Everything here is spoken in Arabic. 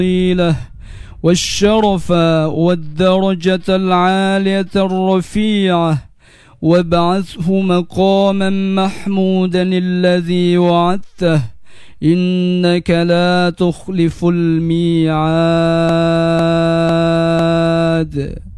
الفضيلة والشرف والدرجة العالية الرفيعة، وابعثه مقاما محمودا الذي وعدته، إنك لا تخلف الميعاد.